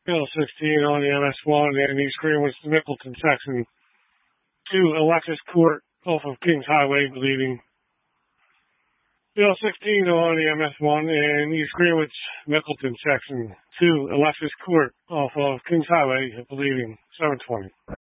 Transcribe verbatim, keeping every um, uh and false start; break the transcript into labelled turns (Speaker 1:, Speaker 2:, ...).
Speaker 1: Bill sixteen on the M S one and East Greenwich to Mickleton section to Alexis Court off of Kings Highway, leaving. Bill sixteen on the M S one and East Greenwich, Mickleton section to Alexis Court off of Kings Highway, leaving seven twenty.